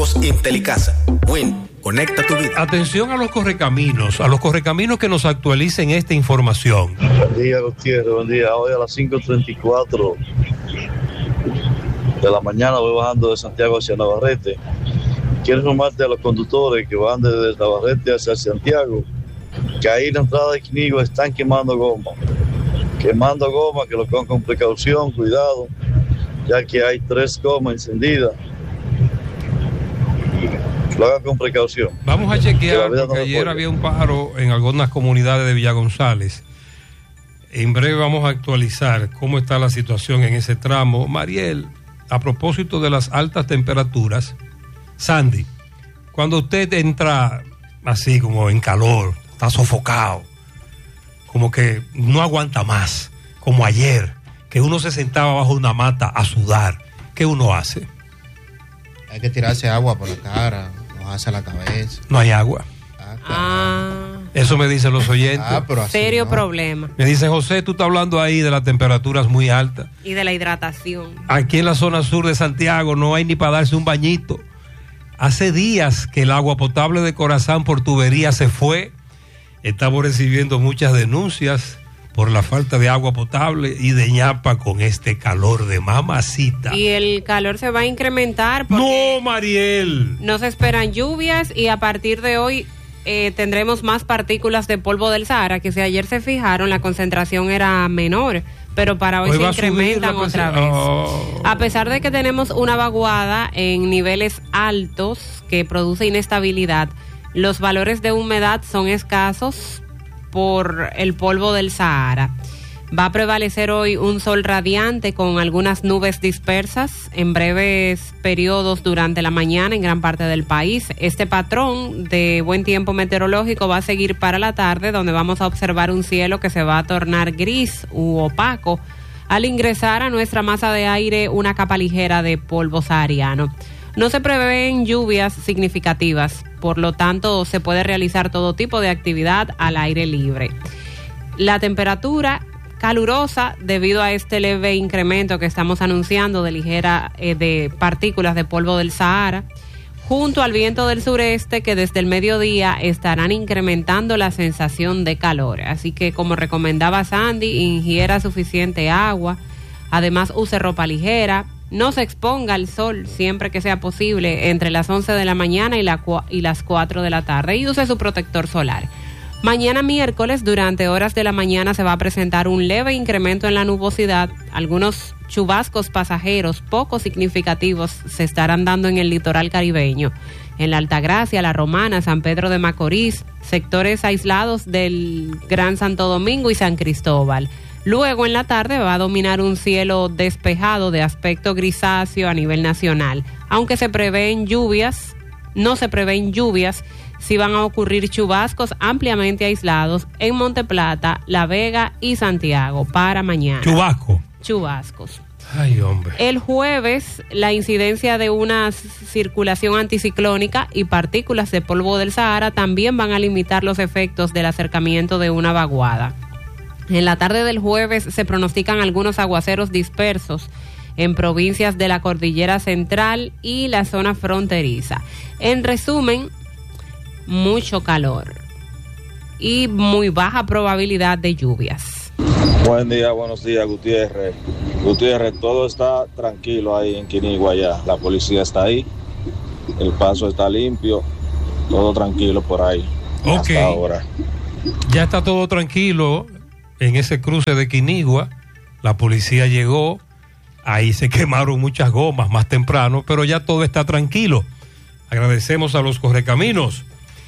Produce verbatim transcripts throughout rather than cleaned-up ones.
Intelicasa. Win. Conecta tu vida. Atención a los correcaminos, a los correcaminos que nos actualicen esta información. Buen día, Gutiérrez, buen día. Hoy a las cinco treinta y cuatro de la mañana voy bajando de Santiago hacia Navarrete. Quiero informarte a los conductores que van desde Navarrete hacia Santiago que ahí en la entrada de Quinigua están quemando goma. Quemando goma, que lo cojan con precaución, cuidado, ya que hay tres gomas encendidas. Lo haga con precaución. Vamos a chequear, porque no ayer había un paro en algunas comunidades de Villa González. En breve vamos a actualizar cómo está la situación en ese tramo. Mariel, a propósito de las altas temperaturas, Sandy, cuando usted entra así como en calor, está sofocado, como que no aguanta más, como ayer, que uno se sentaba bajo una mata a sudar, ¿qué uno hace? Hay que tirarse agua por la cara, mojarse la cabeza. No hay agua. Ah, Ah, Eso me dicen los oyentes. Ah, pero así serio no. problema. Me dicen, José, tú estás hablando ahí de las temperaturas muy altas. Y de la hidratación. Aquí en la zona sur de Santiago no hay ni para darse un bañito. Hace días que el agua potable de Corazán por tubería se fue. Estamos recibiendo muchas denuncias por la falta de agua potable y de ñapa con este calor de mamacita. Y el calor se va a incrementar porque No, Mariel. no se esperan lluvias y a partir de hoy eh, tendremos más partículas de polvo del Sahara, que si ayer se fijaron la concentración era menor, pero para hoy, Hoy se va a subir incrementan la otra presen- vez. Oh. A pesar de que tenemos una vaguada en niveles altos que produce inestabilidad, los valores de humedad son escasos por el polvo del Sahara. Va a prevalecer hoy un sol radiante con algunas nubes dispersas en breves periodos durante la mañana en gran parte del país. Este patrón de buen tiempo meteorológico va a seguir para la tarde, donde vamos a observar un cielo que se va a tornar gris u opaco al ingresar a nuestra masa de aire una capa ligera de polvo sahariano. No se prevén lluvias significativas, por lo tanto se puede realizar todo tipo de actividad al aire libre. La temperatura calurosa, debido a este leve incremento que estamos anunciando de ligera eh, de partículas de polvo del Sahara, junto al viento del sureste, que desde el mediodía estarán incrementando la sensación de calor. Así que, como recomendaba Sandy, ingiera suficiente agua, además use ropa ligera, no se exponga al sol siempre que sea posible entre las once de la mañana y, la, y las cuatro de la tarde, y use su protector solar. Mañana miércoles, durante horas de la mañana, se va a presentar un leve incremento en la nubosidad. Algunos chubascos pasajeros poco significativos se estarán dando en el litoral caribeño, en la Altagracia, La Romana, San Pedro de Macorís, sectores aislados del Gran Santo Domingo y San Cristóbal. Luego, en la tarde, va a dominar un cielo despejado de aspecto grisáceo a nivel nacional. Aunque se prevén lluvias, no se prevén lluvias, sí van a ocurrir chubascos ampliamente aislados en Monte Plata, La Vega y Santiago para mañana. Chubasco. Chubascos. Ay, hombre. El jueves, la incidencia de una circulación anticiclónica y partículas de polvo del Sahara también van a limitar los efectos del acercamiento de una vaguada. En la tarde del jueves se pronostican algunos aguaceros dispersos en provincias de la Cordillera Central y la zona fronteriza. En resumen, mucho calor y muy baja probabilidad de lluvias. Buen día, buenos días, Gutiérrez. Gutiérrez, todo está tranquilo ahí en Quinigua ya. La policía está ahí, el paso está limpio, todo tranquilo por ahí. Ok. Hasta ahora. Ya está todo tranquilo en ese cruce de Quinigua. La policía llegó, ahí se quemaron muchas gomas más temprano, pero ya todo está tranquilo. Agradecemos a los correcaminos.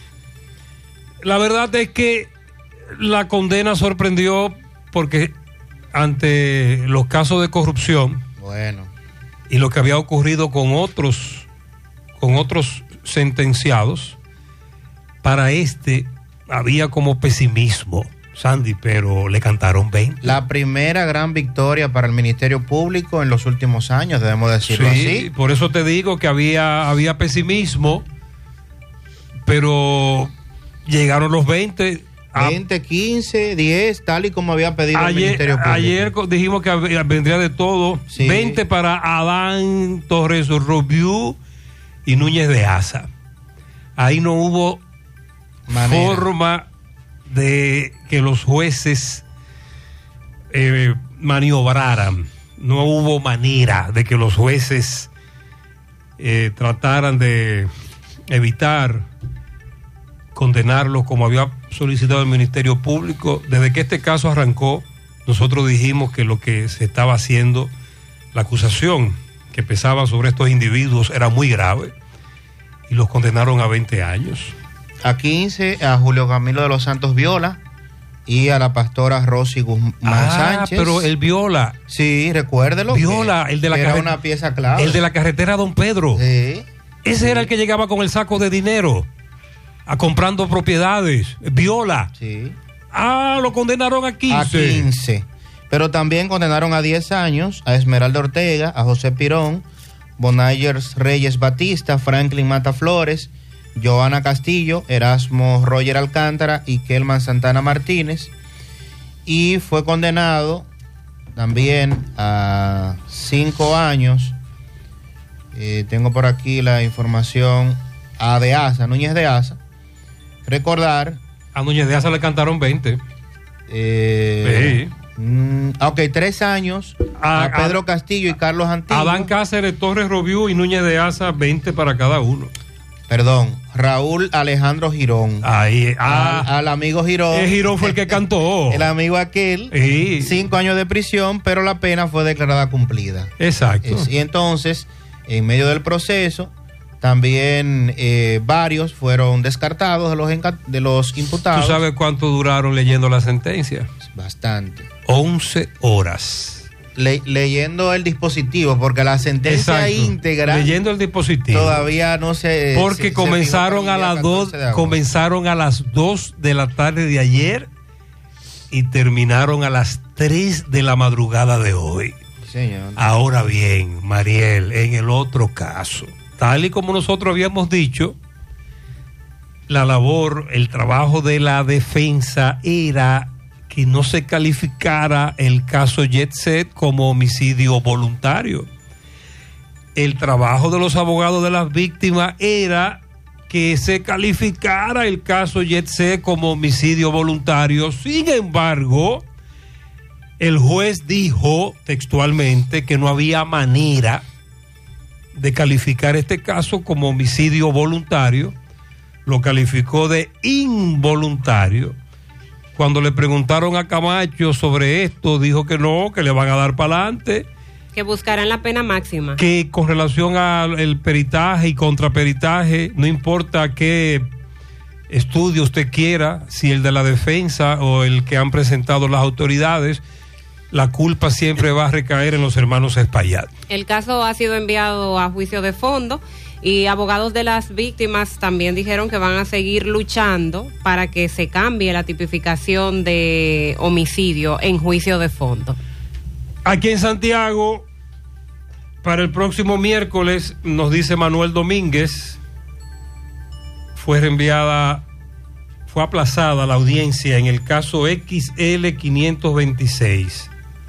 La verdad es que la condena sorprendió porque ante los casos de corrupción, bueno, y lo que había ocurrido con otros, con otros sentenciados, para este había como pesimismo, Sandy, pero le cantaron veinte. La primera gran victoria para el Ministerio Público en los últimos años, debemos decirlo Sí, así. por eso te digo que había, había pesimismo, pero llegaron los veinte. veinte, quince, diez, tal y como había pedido ayer, el Ministerio Público. Ayer dijimos que había, vendría de todo. Sí. veinte para Adán Torres Robiú y Núñez de Asa. Ahí no hubo manera. forma de que los jueces eh, maniobraran, no hubo manera de que los jueces eh, trataran de evitar condenarlos como había solicitado el Ministerio Público. Desde que este caso arrancó, nosotros dijimos que lo que se estaba haciendo, la acusación que pesaba sobre estos individuos era muy grave y los condenaron a veinte años. A quince, a Julio Camilo de los Santos Viola y a la pastora Rosy Guzmán ah, Sánchez. Pero el Viola. Sí, recuérdelo. Viola, el de la era carre... una pieza clave. El de la carretera Don Pedro. Sí. Ese sí. era el que llegaba con el saco de dinero a comprando propiedades. Viola. Sí. Ah, lo condenaron a quince. A quince. Pero también condenaron a diez años a Esmeralda Ortega, a José Pirón, Bonayers Reyes Batista, Franklin Mata Flores, Joana Castillo, Erasmo Roger Alcántara y Kelman Santana Martínez. Y fue condenado también a cinco años. Eh, tengo por aquí la información a De Asa, Núñez de Asa. Recordar. A Núñez de Asa le cantaron veinte. Eh, sí. Mm, ok, tres años a, a Pedro a, Castillo y Carlos Antiguo. Adán Cáceres, Torres Robiú y Núñez de Asa, veinte para cada uno. Perdón, Raúl Alejandro Girón. Ahí, ah, al, al amigo Girón. El Girón fue el que cantó. El amigo aquel. Sí. Cinco años de prisión, pero la pena fue declarada cumplida. Exacto. Es, y entonces, en medio del proceso, también eh, varios fueron descartados de los, de los imputados. ¿Tú sabes cuánto duraron leyendo la sentencia? Bastante. once horas. Le, leyendo el dispositivo, porque la sentencia Exacto. íntegra. Leyendo el dispositivo. Todavía no se. Porque se, comenzaron, se a las dos, comenzaron a las dos de la tarde de ayer y terminaron a las tres de la madrugada de hoy. Señor. Ahora bien, Mariel, en el otro caso, tal y como nosotros habíamos dicho, la labor, el trabajo de la defensa era que no se calificara el caso Jet Set como homicidio voluntario. El trabajo de los abogados de las víctimas era que se calificara el caso Jet Set como homicidio voluntario. Sin embargo, el juez dijo textualmente que no había manera de calificar este caso como homicidio voluntario. Lo calificó de involuntario. Cuando le preguntaron a Camacho sobre esto, dijo que no, que le van a dar para adelante. Que buscarán la pena máxima. Que con relación al peritaje y contraperitaje, no importa qué estudio usted quiera, si el de la defensa o el que han presentado las autoridades, la culpa siempre va a recaer en los hermanos Espaillat. El caso ha sido enviado a juicio de fondo. Y abogados de las víctimas también dijeron que van a seguir luchando para que se cambie la tipificación de homicidio en juicio de fondo. Aquí en Santiago, para el próximo miércoles, nos dice Manuel Domínguez, fue reenviada, fue aplazada la audiencia en el caso X L quinientos veintiséis.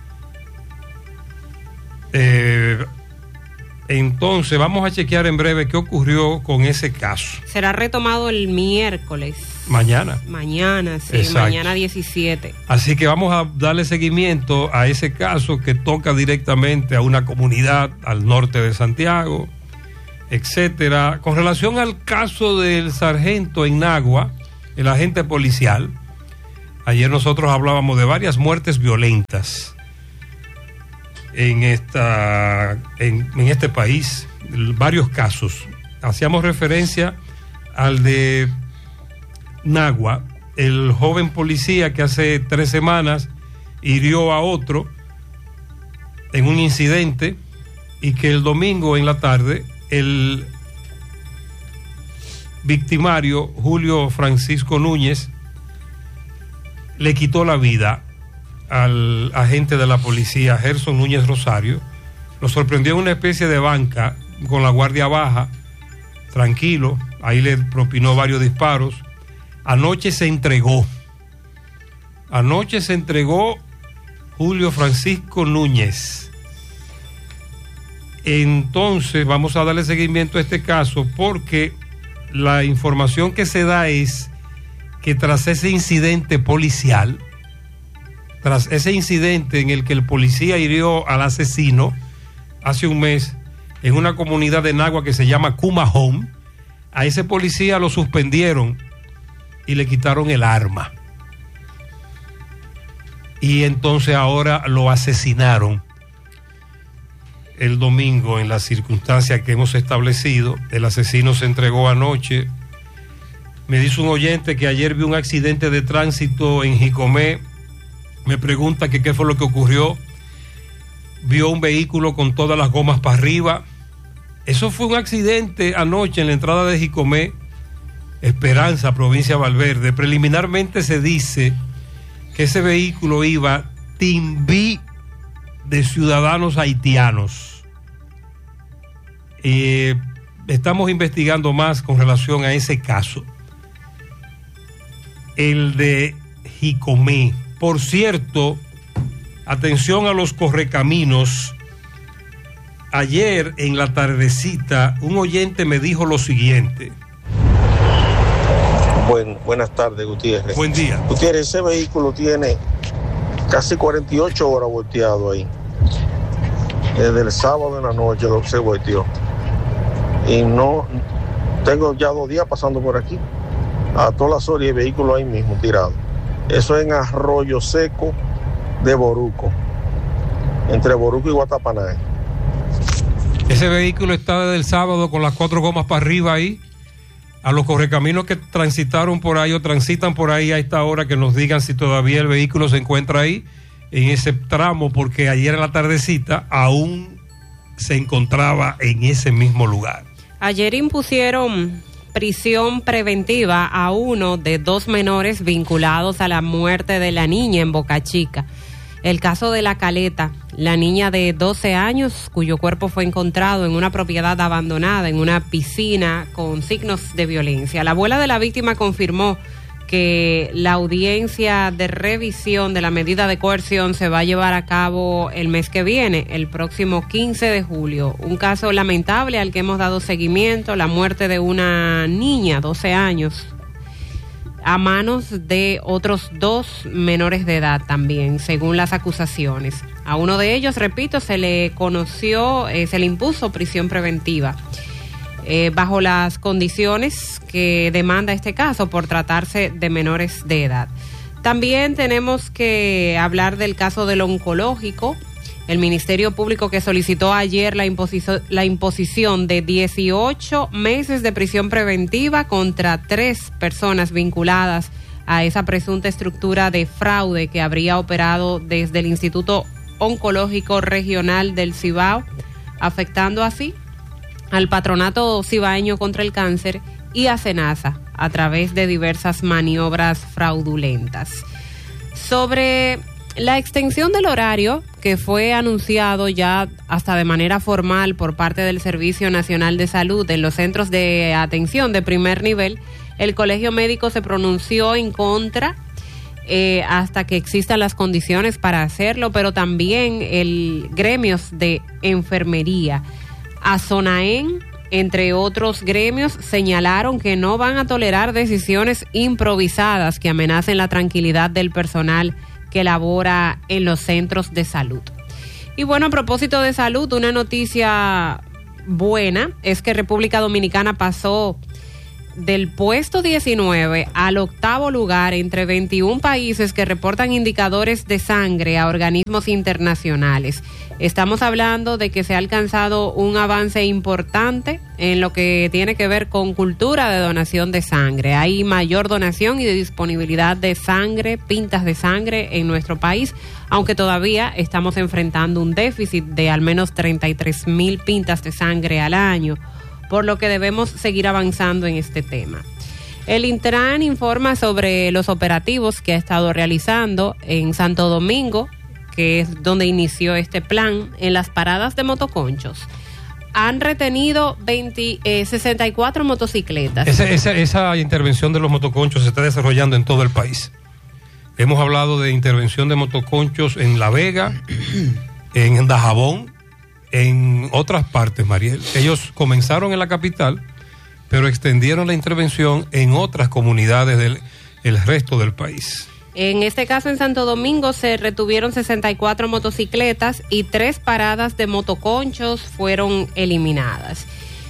Eh... Entonces, vamos a chequear en breve qué ocurrió con ese caso. Será retomado el miércoles. Mañana. Mañana, sí, Exacto. mañana diecisiete. Así que vamos a darle seguimiento a ese caso que toca directamente a una comunidad al norte de Santiago, etcétera. Con relación al caso del sargento en Nagua, el agente policial, ayer nosotros hablábamos de varias muertes violentas en esta en, en este país, varios casos. Hacíamos referencia al de Nagua, el joven policía que hace tres semanas hirió a otro en un incidente y que el domingo en la tarde el victimario Julio Francisco Núñez le quitó la vida al agente de la policía Gerson Núñez Rosario. Lo sorprendió en una especie de banca con la guardia baja, tranquilo, ahí le propinó varios disparos. Anoche se entregó anoche se entregó Julio Francisco Núñez Entonces vamos a darle seguimiento a este caso porque la información que se da es que tras ese incidente policial, tras ese incidente en el que el policía hirió al asesino hace un mes en una comunidad de Nagua que se llama Kuma Home, a ese policía lo suspendieron y le quitaron el arma. Y entonces ahora lo asesinaron el domingo en las circunstancias que hemos establecido. El asesino se entregó anoche. Me dice un oyente que ayer vio un accidente de tránsito en Jicomé. Me pregunta que qué fue lo que ocurrió. Vio un vehículo con todas las gomas para arriba. Eso fue un accidente anoche en la entrada de Jicomé, Esperanza, provincia de Valverde. Preliminarmente se dice que ese vehículo iba timbí de ciudadanos haitianos. Eh, estamos investigando más con relación a ese caso. El de Jicomé. Por cierto, atención a los correcaminos. Ayer en la tardecita un oyente me dijo lo siguiente. Buen, buenas tardes, Gutiérrez. Buen día. Gutiérrez, ese vehículo tiene casi cuarenta y ocho horas volteado ahí. Desde el sábado en la noche lo se volteó. Y no, tengo ya dos días pasando por aquí. A todas las horas y el vehículo ahí mismo tirado. Eso es en Arroyo Seco de Boruco. Entre Boruco y Guatapaná. Ese vehículo está desde el sábado con las cuatro gomas para arriba ahí. A los correcaminos que transitaron por ahí o transitan por ahí a esta hora, que nos digan si todavía el vehículo se encuentra ahí en ese tramo, porque ayer en la tardecita aún se encontraba en ese mismo lugar. Ayer impusieron prisión preventiva a uno de dos menores vinculados a la muerte de la niña en Boca Chica. El caso de La Caleta, la niña de doce años cuyo cuerpo fue encontrado en una propiedad abandonada en una piscina con signos de violencia. La abuela de la víctima confirmó que la audiencia de revisión de la medida de coerción se va a llevar a cabo el mes que viene, el próximo quince de julio. Un caso lamentable al que hemos dado seguimiento, la muerte de una niña, doce años, a manos de otros dos menores de edad también, según las acusaciones. A uno de ellos, repito, se le conoció, eh, se le impuso prisión preventiva eh, bajo las condiciones que demanda este caso por tratarse de menores de edad. También tenemos que hablar del caso del oncológico. El Ministerio Público que solicitó ayer la, imposición, la imposición de dieciocho meses de prisión preventiva contra tres personas vinculadas a esa presunta estructura de fraude que habría operado desde el Instituto Oncológico Regional del Cibao, afectando así al Patronato Cibaeño contra el Cáncer y a SENASA a través de diversas maniobras fraudulentas. Sobre la extensión del horario que fue anunciado ya hasta de manera formal por parte del Servicio Nacional de Salud en los centros de atención de primer nivel, el Colegio Médico se pronunció en contra eh, hasta que existan las condiciones para hacerlo, pero también el gremios de enfermería, ASONAEN, entre otros gremios, señalaron que no van a tolerar decisiones improvisadas que amenacen la tranquilidad del personal que labora en los centros de salud. Y bueno, a propósito de salud, una noticia buena es que República Dominicana pasó del puesto diecinueve al octavo lugar entre veintiún países que reportan indicadores de sangre a organismos internacionales. Estamos hablando de que se ha alcanzado un avance importante en lo que tiene que ver con cultura de donación de sangre. Hay mayor donación y de disponibilidad de sangre, pintas de sangre en nuestro país, aunque todavía estamos enfrentando un déficit de al menos treinta y tres mil pintas de sangre al año, por lo que debemos seguir avanzando en este tema. El Intran informa sobre los operativos que ha estado realizando en Santo Domingo, que es donde inició este plan, en las paradas de motoconchos. Han retenido veinte, eh, sesenta y cuatro motocicletas. Esa, esa, esa intervención de los motoconchos se está desarrollando en todo el país. Hemos hablado de intervención de motoconchos en La Vega, en Dajabón, en otras partes, Mariel. Ellos comenzaron en la capital, pero extendieron la intervención en otras comunidades del el resto del país. En este caso, en Santo Domingo, se retuvieron sesenta y cuatro motocicletas y tres paradas de motoconchos fueron eliminadas.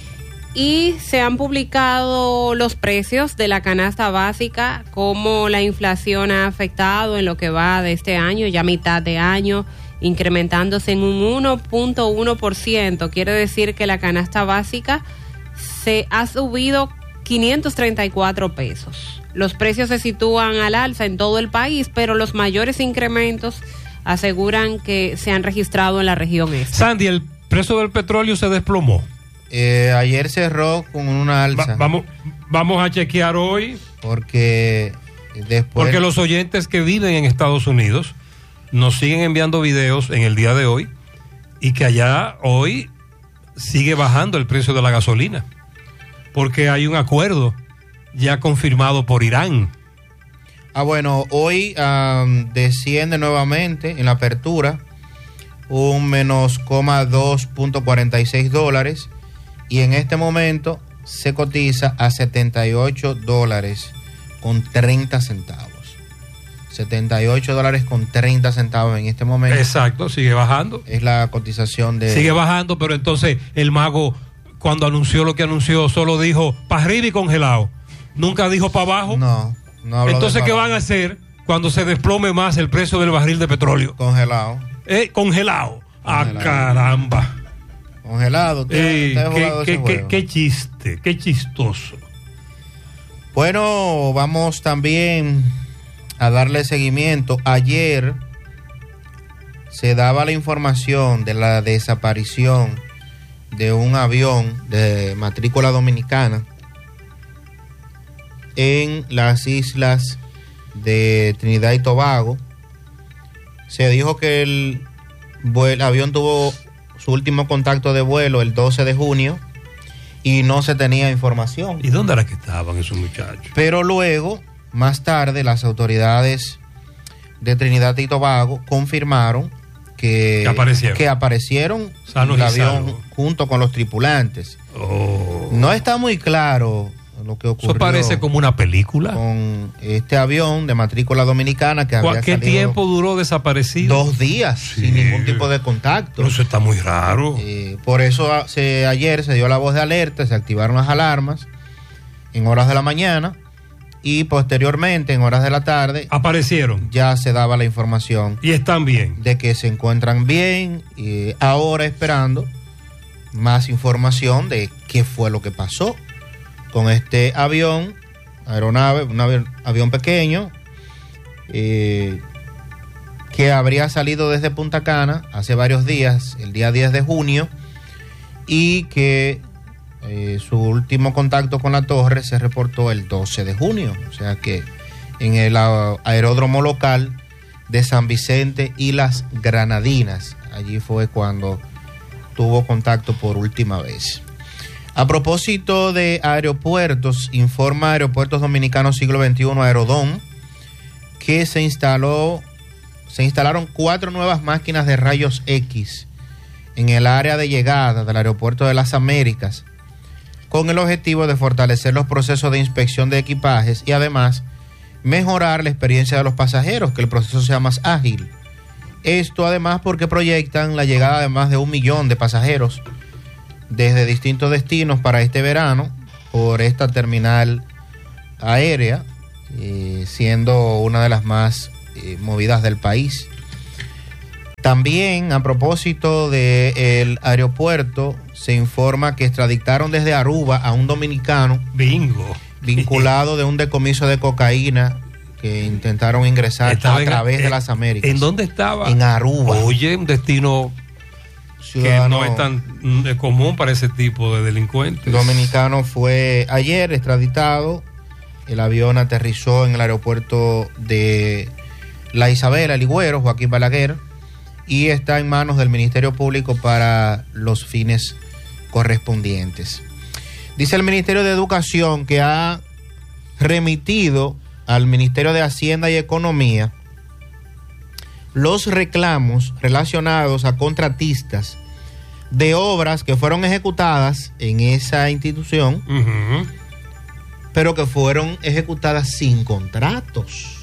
Y se han publicado los precios de la canasta básica, cómo la inflación ha afectado en lo que va de este año, ya mitad de año, incrementándose en un uno punto uno por ciento. Quiere decir que la canasta básica se ha subido quinientos treinta y cuatro pesos. Los precios se sitúan al alza en todo el país, pero los mayores incrementos aseguran que se han registrado en la región este. Sandy, el precio del petróleo se desplomó. Eh, ayer cerró con una alza. Va, vamos, vamos a chequear hoy. Porque después... Porque los oyentes que viven en Estados Unidos nos siguen enviando videos en el día de hoy y que allá hoy sigue bajando el precio de la gasolina. Porque hay un acuerdo ya confirmado por Irán. Ah, bueno, hoy um, desciende nuevamente en la apertura un menos coma dos punto cuarenta y seis dólares. Y en este momento se cotiza a setenta y ocho dólares con treinta centavos. setenta y ocho dólares con treinta centavos en este momento. Exacto, sigue bajando. Es la cotización de... Sigue bajando, pero entonces el mago, cuando anunció lo que anunció, solo dijo para arriba y congelado. Nunca dijo para abajo. No, no habló. Entonces, de ¿qué abajo. van a hacer cuando se desplome más el precio del barril de petróleo? Congelado. Eh, congelado. Ah, Congelado. caramba. Congelado. ¿Usted, Ey, usted ha qué, jugado ese qué, qué, juego? qué chiste, qué chistoso. Bueno, vamos también a darle seguimiento. Ayer se daba la información de la desaparición de un avión de matrícula dominicana en las islas de Trinidad y Tobago. Se dijo que el, el avión tuvo su último contacto de vuelo el doce de junio y no se tenía información. ¿Y dónde era que estaban esos muchachos? Pero luego, más tarde, las autoridades de Trinidad y Tobago confirmaron que, que aparecieron, que aparecieron sanos el y avión salvos junto con los tripulantes. Oh. No está muy claro lo que ocurrió. Eso parece como una película. Con este avión de matrícula dominicana que había ¿Qué salido tiempo duró desaparecido? Dos días Sí. sin ningún tipo de contacto. Pero eso está muy raro. Eh, por eso se, ayer se dio la voz de alerta, se activaron las alarmas en horas de la mañana y posteriormente en horas de la tarde aparecieron. Ya se daba la información. Y están bien. De que se encuentran bien, y ahora esperando más información de qué fue lo que pasó con este avión, aeronave, un avión, avión pequeño, eh, que habría salido desde Punta Cana hace varios días, el día diez de junio, y que eh, su último contacto con la torre se reportó el doce de junio, o sea que en el a- aeródromo local de San Vicente y Las Granadinas, allí fue cuando tuvo contacto por última vez. A propósito de aeropuertos, informa Aeropuertos Dominicanos Siglo veintiuno Aerodón que se instaló, se instalaron cuatro nuevas máquinas de rayos X en el área de llegada del Aeropuerto de las Américas, con el objetivo de fortalecer los procesos de inspección de equipajes y además mejorar la experiencia de los pasajeros, que el proceso sea más ágil. Esto además porque proyectan la llegada de más de un millón de pasajeros desde distintos destinos para este verano por esta terminal aérea, eh, siendo una de las más eh, movidas del país. También a propósito del aeropuerto, se informa que extraditaron desde Aruba a un dominicano bingo vinculado de un decomiso de cocaína que intentaron ingresar Estaba a en- través de eh, las Américas. ¿En dónde estaba? En Aruba. Oye, un destino Ciudadano que no es tan mm, eh, común para ese tipo de delincuentes. dominicano fue ayer extraditado. El avión aterrizó en el aeropuerto de La Isabela, Ligüero, Joaquín Balaguer, y está en manos del Ministerio Público para los fines correspondientes. Dice el Ministerio de Educación que ha remitido al Ministerio de Hacienda y Economía los reclamos relacionados a contratistas de obras que fueron ejecutadas en esa institución, uh-huh. pero que fueron ejecutadas sin contratos,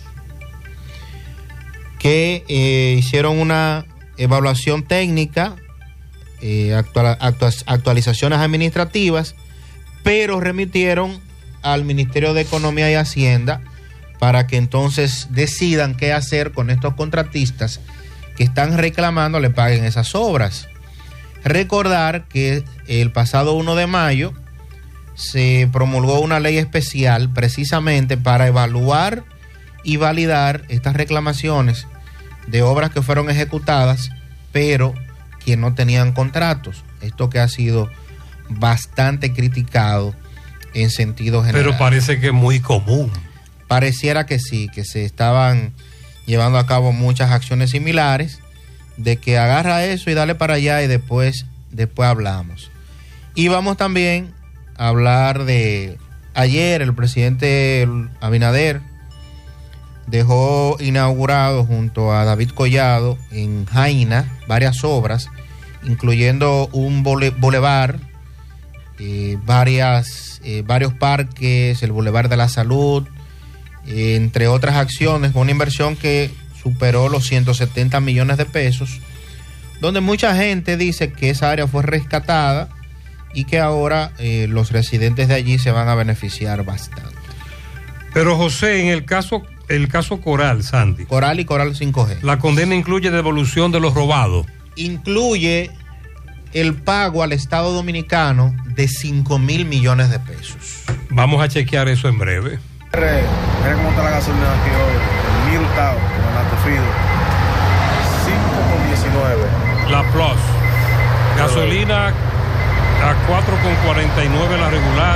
que eh, hicieron una evaluación técnica, eh, actual, actual, actualizaciones administrativas, pero remitieron al Ministerio de Economía y Hacienda para que entonces decidan qué hacer con estos contratistas que están reclamando le paguen esas obras. Recordar que el pasado primero de mayo se promulgó una ley especial precisamente para evaluar y validar estas reclamaciones de obras que fueron ejecutadas, pero que no tenían contratos. Esto que ha sido bastante criticado en sentido general. Pero parece que es muy común. Pareciera que sí, que se estaban llevando a cabo muchas acciones similares, de que agarra eso y dale para allá y después, después hablamos. Y vamos también a hablar de ayer el presidente Abinader dejó inaugurado junto a David Collado en Jaina varias obras, incluyendo un bulevar, eh, varias, eh, varios parques, el Boulevard de la Salud, eh, entre otras acciones, con una inversión que superó los ciento setenta millones de pesos, donde mucha gente dice que esa área fue rescatada y que ahora eh, los residentes de allí se van a beneficiar bastante. Pero José, en el caso el caso Coral, Sandy. Coral y Coral cinco G. La condena incluye devolución de los robados. Incluye el pago al Estado Dominicano de cinco mil millones de pesos. Vamos a chequear eso en breve. Mira cómo está la gasolina aquí hoy. Mil octavos, con la Tefido. cinco con diecinueve. La Plus. Gasolina a cuatro con cuarenta y nueve la regular.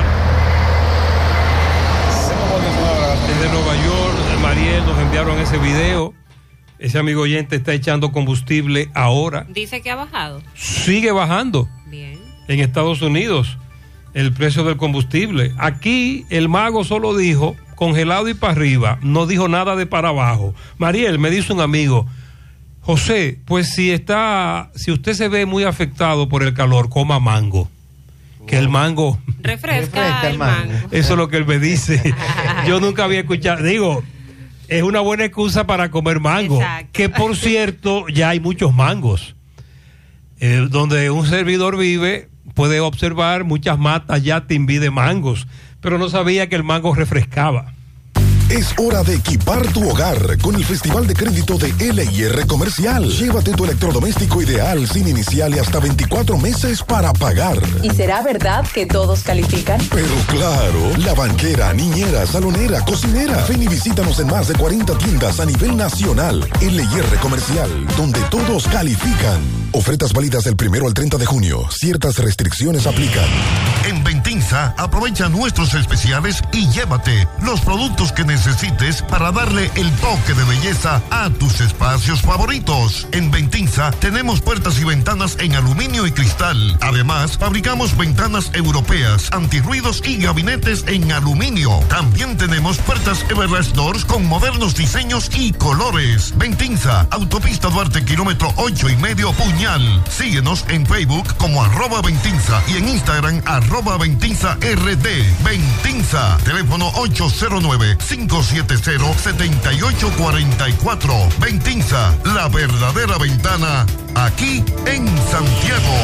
cinco con diecinueve. Desde Nueva York, Mariel, nos enviaron ese video. Ese amigo oyente está echando combustible ahora. Dice que ha bajado. Sigue bajando. Bien. En Estados Unidos, el precio del combustible. Aquí el mago solo dijo congelado y para arriba, no dijo nada de para abajo. Mariel, me dice un amigo, José, pues si está, si usted se ve muy afectado por el calor, coma mango. Que el mango refresca, refresca el mango. mango. Eso es lo que él me dice. Yo nunca había escuchado, digo, es una buena excusa para comer mango. Exacto. Que por cierto, ya hay muchos mangos. Eh, donde un servidor vive, puede observar muchas matas ya timbi de mangos, pero no sabía que el mango refrescaba. Es hora de equipar tu hogar con el Festival de Crédito de L I R Comercial. Llévate tu electrodoméstico ideal sin inicial y hasta veinticuatro meses para pagar. ¿Y será verdad que todos califican? Pero claro, la banquera, niñera, salonera, cocinera. Ven y visítanos en más de cuarenta tiendas a nivel nacional. L I R Comercial, donde todos califican. Ofertas válidas del primero al treinta de junio. Ciertas restricciones aplican. En Ventinza, aprovecha nuestros especiales y llévate los productos que necesites para darle el toque de belleza a tus espacios favoritos. En Ventinza tenemos puertas y ventanas en aluminio y cristal. Además, fabricamos ventanas europeas, antirruidos y gabinetes en aluminio. También tenemos puertas Everlast Doors con modernos diseños y colores. Ventinza, Autopista Duarte, kilómetro ocho y medio, Puñal. Síguenos en Facebook como arroba Ventinza y en Instagram arroba Ventinza R D. Ventinza, teléfono ocho cero nueve, cinco siete cero, siete ocho cuatro cuatro. Ventinza, la verdadera ventana, aquí en Santiago.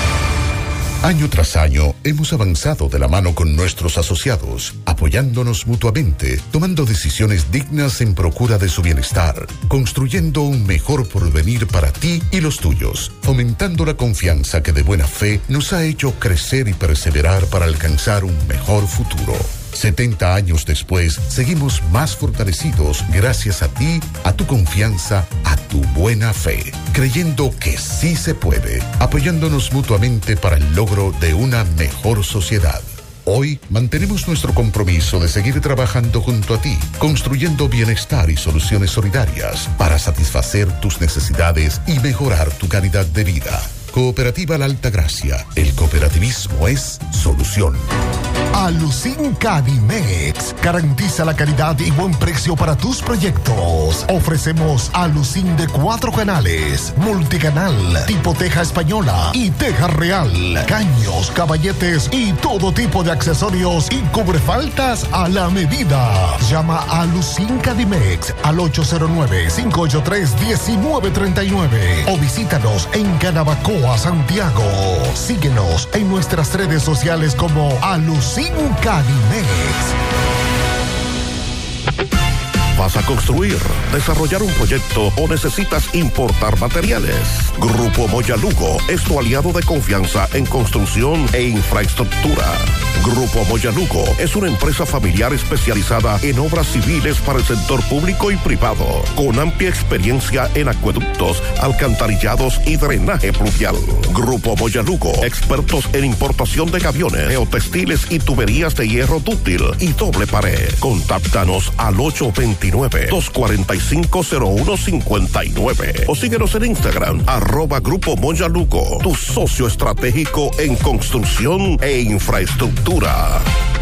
Año tras año hemos avanzado de la mano con nuestros asociados, apoyándonos mutuamente, tomando decisiones dignas en procura de su bienestar, construyendo un mejor porvenir para ti y los tuyos, fomentando la confianza que de buena fe nos ha hecho crecer y perseverar para alcanzar un mejor futuro. setenta años después, seguimos más fortalecidos gracias a ti, a tu confianza, a tu buena fe, creyendo que sí se puede, apoyándonos mutuamente para el logro de una mejor sociedad. Hoy mantenemos nuestro compromiso de seguir trabajando junto a ti, construyendo bienestar y soluciones solidarias para satisfacer tus necesidades y mejorar tu calidad de vida. Cooperativa La Altagracia. El cooperativismo es solución. Alucin Cadimex garantiza la calidad y buen precio para tus proyectos. Ofrecemos Alucin de cuatro canales, multicanal, tipo teja española y teja real, caños, caballetes y todo tipo de accesorios y cubrefaltas a la medida. Llama a Alucin Cadimex al ocho cero nueve, cinco ocho tres, uno nueve tres nueve o visítanos en Canabacoa, Santiago. Síguenos en nuestras redes sociales como Alucin Cadimex. ¿Vas a construir, desarrollar un proyecto o necesitas importar materiales? Grupo Moya Lugo es tu aliado de confianza en construcción e infraestructura. Grupo Moya Lugo es una empresa familiar especializada en obras civiles para el sector público y privado, con amplia experiencia en acueductos, alcantarillados y drenaje pluvial. Grupo Moya Lugo, expertos en importación de gaviones, geotextiles y tuberías de hierro dúctil y doble pared. Contáctanos al ocho dos nueve, dos cuatro cinco, cero uno cinco nueve o síguenos en Instagram, arroba Grupo Moya Lugo, tu socio estratégico en construcción e infraestructura.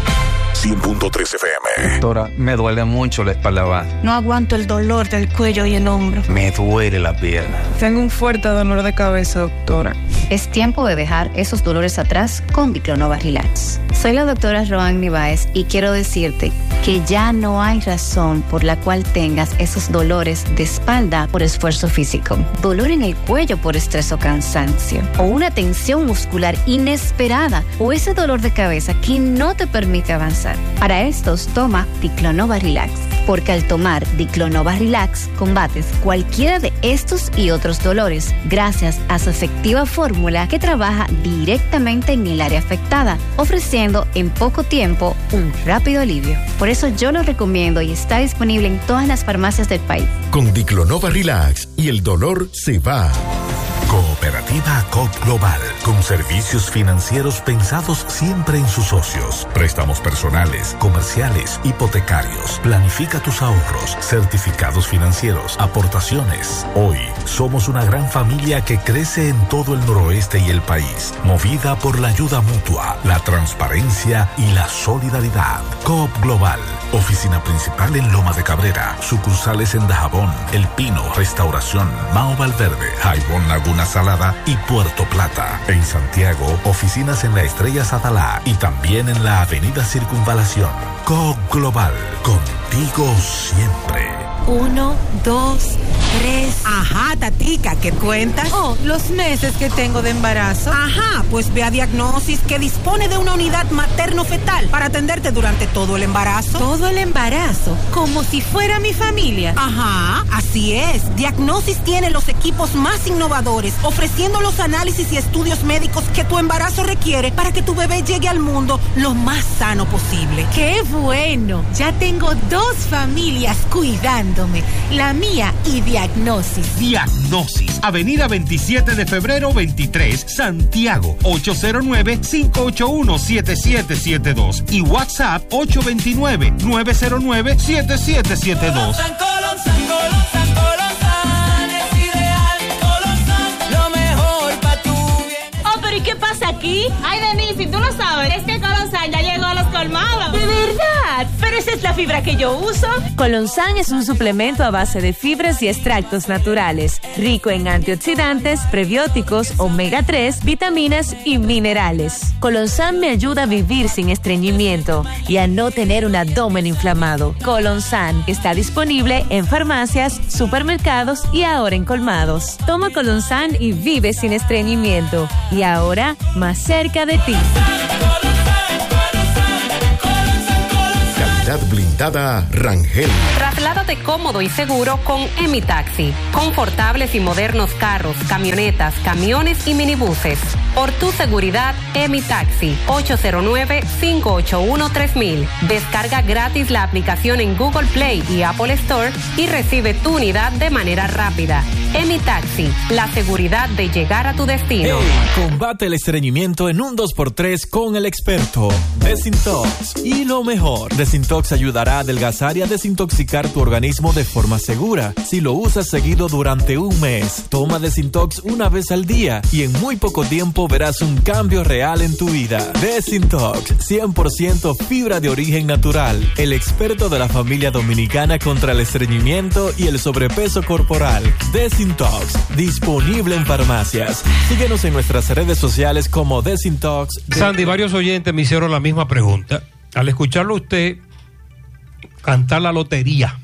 cien punto tres F M. Doctora, me duele mucho la espalda baja. No aguanto el dolor del cuello y el hombro. Me duele la pierna. Tengo un fuerte dolor de cabeza, doctora. Es tiempo de dejar esos dolores atrás con Diclonova Relax. Soy la doctora Roanny Báez y quiero decirte que ya no hay razón por la cual tengas esos dolores de espalda por esfuerzo físico, dolor en el cuello por estrés o cansancio, o una tensión muscular inesperada, o ese dolor de cabeza que no te permite avanzar. Para estos, toma Diclonova Relax, porque al tomar Diclonova Relax combates cualquiera de estos y otros dolores gracias a su efectiva fórmula que trabaja directamente en el área afectada, ofreciendo en poco tiempo un rápido alivio. Por eso yo lo recomiendo y está disponible en todas las farmacias del país. Con Diclonova Relax y el dolor se va. Cooperativa C O P Global, con servicios financieros pensados siempre en sus socios. Préstamos personales, comerciales, hipotecarios. Planifica tus ahorros, certificados financieros, aportaciones. Hoy somos una gran familia que crece en todo el noroeste y el país, movida por la ayuda mutua, la transparencia y la solidaridad. C O P Global, oficina principal en Loma de Cabrera, sucursales en Dajabón, El Pino, Restauración, Mao Valverde, Jaibón Laguna Salada y Puerto Plata. En Santiago, oficinas en la Estrella Sadalá y también en la Avenida Circunvalación. C O P Global, contigo siempre. Uno, dos, tres. Ajá, tatica, ¿qué cuentas? Oh, los meses que tengo de embarazo. Ajá, pues ve a Diagnosis, que dispone de una unidad materno-fetal para atenderte durante todo el embarazo. ¿Todo el embarazo? Como si fuera mi familia. Ajá, así es. Diagnosis tiene los equipos más innovadores, ofreciendo los análisis y estudios médicos que tu embarazo requiere para que tu bebé llegue al mundo lo más sano posible. ¡Qué bueno! Ya tengo dos familias cuidando. La mía y Diagnosis. Diagnosis, Avenida veintisiete de febrero veintitrés, Santiago, ocho cero nueve, cinco ocho uno, siete siete siete dos y WhatsApp ocho dos nueve, nueve cero nueve, siete siete siete dos. Colonsan, Colonsan, Colonsan, Colonsan, es ideal, Colonsan, lo mejor para tu bien. Oh, pero ¿y qué pasa aquí? Ay, Denise, si tú lo sabes, es que Colonsan ya llegó a los colmados. ¿De verdad? Pero esa es la fibra que yo uso. Colonsan es un suplemento a base de fibras y extractos naturales, rico en antioxidantes, prebióticos, omega tres, vitaminas y minerales. Colonsan me ayuda a vivir sin estreñimiento y a no tener un abdomen inflamado. Colonsan está disponible en farmacias, supermercados y ahora en colmados. Toma Colonsan y vive sin estreñimiento. Y ahora, más cerca de ti. Blindada Rangel. Trasládate cómodo y seguro con Emitaxi. Confortables y modernos carros, camionetas, camiones y minibuses. Por tu seguridad, Emitaxi. ocho cero nueve, cinco ocho uno, tres mil. Descarga gratis la aplicación en Google Play y Apple Store y recibe tu unidad de manera rápida. Emitaxi, la seguridad de llegar a tu destino. Hey, combate el estreñimiento en un dos por tres con el experto Desintox. Y lo mejor, Desintox ayudará a adelgazar y a desintoxicar tu organismo de forma segura. Si lo usas seguido durante un mes, toma Desintox una vez al día y en muy poco tiempo tiempo verás un cambio real en tu vida. Desintox, cien por ciento fibra de origen natural. El experto de la familia dominicana contra el estreñimiento y el sobrepeso corporal. Desintox, disponible en farmacias. Síguenos en nuestras redes sociales como Desintox. Sandy, varios oyentes me hicieron la misma pregunta. Al escucharlo usted cantar la lotería.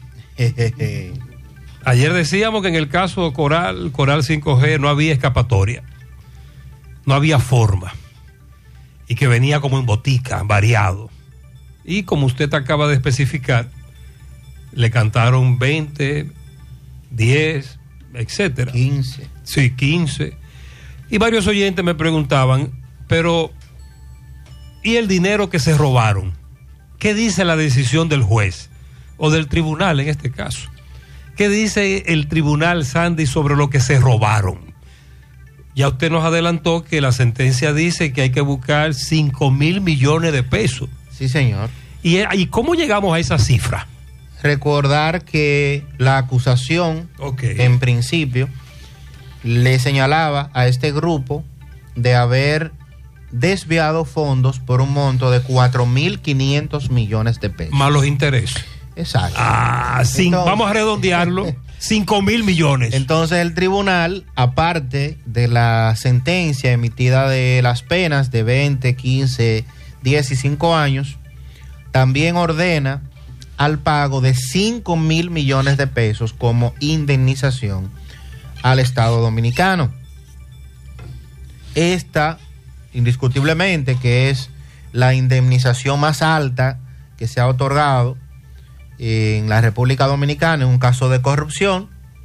Ayer decíamos que en el caso Coral, Coral cinco G, no había escapatoria. No había forma. Y que venía como en botica, variado. Y como usted acaba de especificar, le cantaron veinte, diez, etcétera. quince. Sí, quince. Y varios oyentes me preguntaban, pero ¿y el dinero que se robaron? ¿Qué dice la decisión del juez? O del tribunal en este caso. ¿Qué dice el tribunal, Sandy, sobre lo que se robaron? Ya usted nos adelantó que la sentencia dice que hay que buscar cinco mil millones de pesos. Sí, señor. ¿Y, ¿Y cómo llegamos a esa cifra? Recordar que la acusación, okay, en principio, le señalaba a este grupo de haber desviado fondos por un monto de cuatro mil quinientos millones de pesos. Más los intereses. Exacto. Ah, sin, Entonces, vamos a redondearlo. cinco mil millones. Entonces el tribunal, aparte de la sentencia emitida de las penas de veinte, quince, diez y cinco años, también ordena al pago de cinco mil millones de pesos como indemnización al Estado Dominicano. Esta, indiscutiblemente, que es la indemnización más alta que se ha otorgado en la República Dominicana en un caso de corrupción,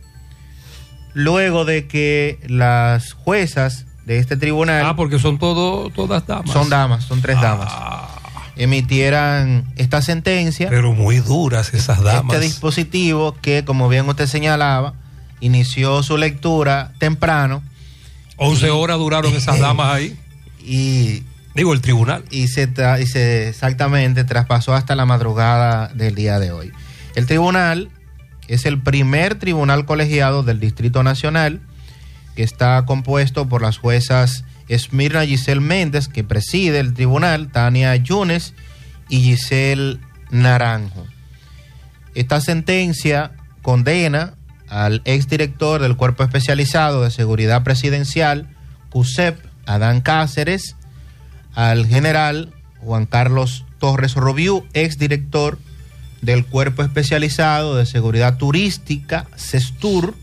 luego de que las juezas de este tribunal... Ah, porque son todo, todas damas. Son damas, son tres damas. Ah. Emitieran esta sentencia. Pero muy duras esas damas. Este dispositivo que, como bien usted señalaba, inició su lectura temprano. once horas duraron esas damas ahí. Y... Digo, el tribunal. Y se, tra- y se exactamente traspasó hasta la madrugada del día de hoy. El tribunal es el primer tribunal colegiado del Distrito Nacional, que está compuesto por las juezas Esmirna Giselle Méndez, que preside el tribunal, Tania Yunes y Giselle Naranjo. Esta sentencia condena al exdirector del Cuerpo Especializado de Seguridad Presidencial, CUSEP, Adán Cáceres, al general Juan Carlos Torres Robiú, exdirector del Cuerpo Especializado de Seguridad Turística, CESTUR,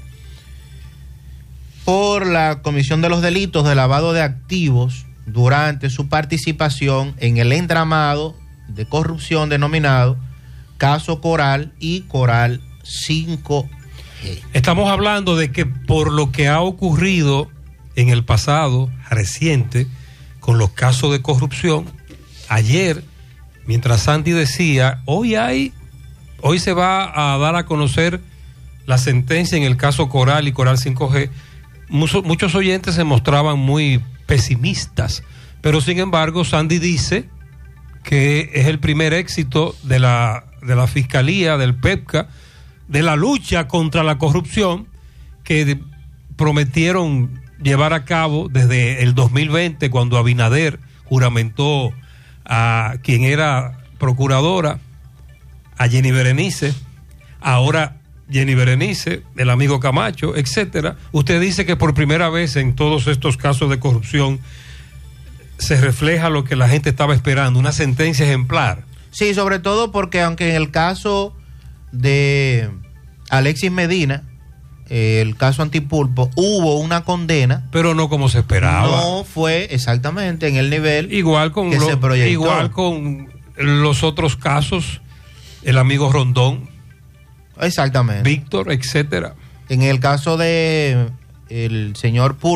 por la comisión de los delitos de lavado de activos durante su participación en el entramado de corrupción denominado Caso Coral y Coral cinco G. Estamos hablando de que por lo que ha ocurrido en el pasado reciente con los casos de corrupción, ayer, mientras Sandy decía, hoy hay, hoy se va a dar a conocer la sentencia en el caso Coral y Coral cinco G, muchos, muchos oyentes se mostraban muy pesimistas, pero sin embargo Sandy dice que es el primer éxito de la, de la Fiscalía, del PEPCA, de la lucha contra la corrupción que de, prometieron llevar a cabo desde el dos mil veinte, cuando Abinader juramentó a quien era procuradora, a Jenny Berenice, ahora Jenny Berenice, el amigo Camacho, etcétera. Usted dice que por primera vez en todos estos casos de corrupción se refleja lo que la gente estaba esperando, una sentencia ejemplar. Sí, sobre todo porque aunque en el caso de Alexis Medina, el caso Antipulpo, hubo una condena, pero no como se esperaba. No fue exactamente en el nivel igual con que lo, se proyectó. Igual con los otros casos, el amigo Rondón, exactamente, Víctor, etcétera. En el caso de el señor Pulpo,